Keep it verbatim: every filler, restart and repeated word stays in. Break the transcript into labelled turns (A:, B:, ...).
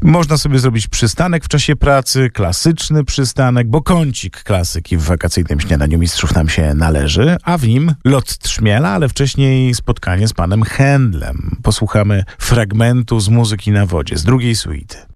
A: Można sobie zrobić przystanek w czasie pracy, klasyczny przystanek, bo kącik klasyki w wakacyjnym śniadaniu mistrzów nam się należy, a w nim lot Trzmiela, ale wcześniej spotkanie z panem Händlem. Posłuchamy fragmentu z Muzyki na wodzie, z drugiej suity.